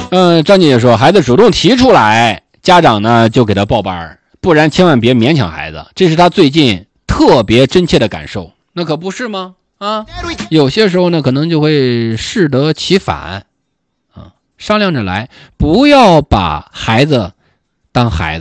张姐姐说，孩子主动提出来，家长呢就给他报班，不然千万别勉强孩子，这是他最近特别真切的感受。那可不是吗？有些时候呢可能就会适得其反，商量着来，不要把孩子当孩子。